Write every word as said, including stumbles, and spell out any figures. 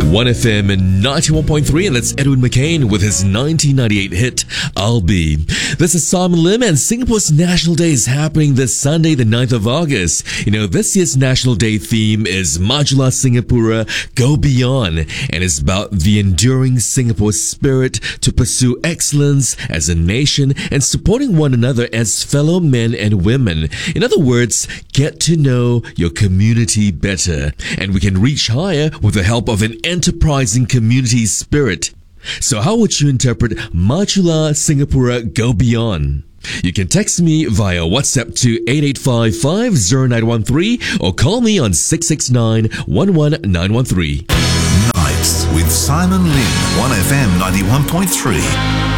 one F M and ninety-one point three, and that's Edwin McCain with his nineteen ninety-eight hit, I'll Be. This is Simon Lim, and Singapore's National Day is happening this Sunday, the ninth of August. You know, this year's National Day theme is Majulah Singapura, Go Beyond, and it's about the enduring Singapore spirit to pursue excellence as a nation and supporting one another as fellow men and women. In other words, get to know your community better, and we can reach higher with the help of an enterprising community spirit. So how would you interpret Majulah Singapura, Go Beyond? You can text me via WhatsApp to eight eight five five zero nine one three or call me on six six nine one one nine one three. Nights with Simon Lim, one F M ninety-one point three.